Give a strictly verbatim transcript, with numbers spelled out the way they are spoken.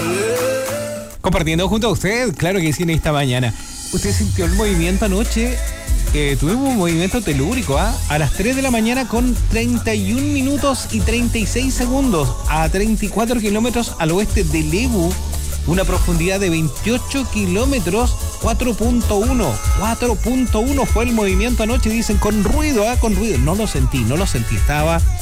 Compartiendo junto a usted, claro que sí, en esta mañana. ¿Usted sintió el movimiento anoche? Eh, tuvimos un movimiento telúrico, ¿ah? A las tres de la mañana con treinta y un minutos y treinta y seis segundos a treinta y cuatro kilómetros al oeste de Lebu, una profundidad de veintiocho kilómetros, cuatro punto uno. cuatro punto uno fue el movimiento anoche, dicen, con ruido, ¿ah? Con ruido. No lo sentí, no lo sentí. Estaba